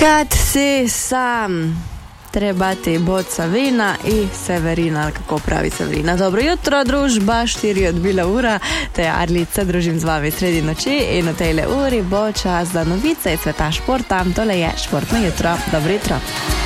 Kad si sam, treba ti bod Savina i Severina, kako pravi Severina. Dobro jutro, družba, 4 odbila ura, te Arlica, družim z vami sredi noči in v tejle uri bo čas za novice iz sveta športa. Tole je športno jutro. Dobro jutro.